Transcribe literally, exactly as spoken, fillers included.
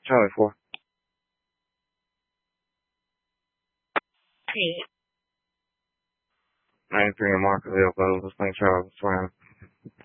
Charlie four. Hey. ninety-three in Marcusville, Close. Saint Charles, Brown.